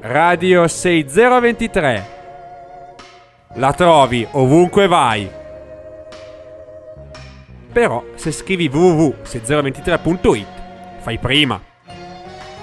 Radio 6023. La trovi ovunque vai. Però se scrivi www.6023.it fai prima.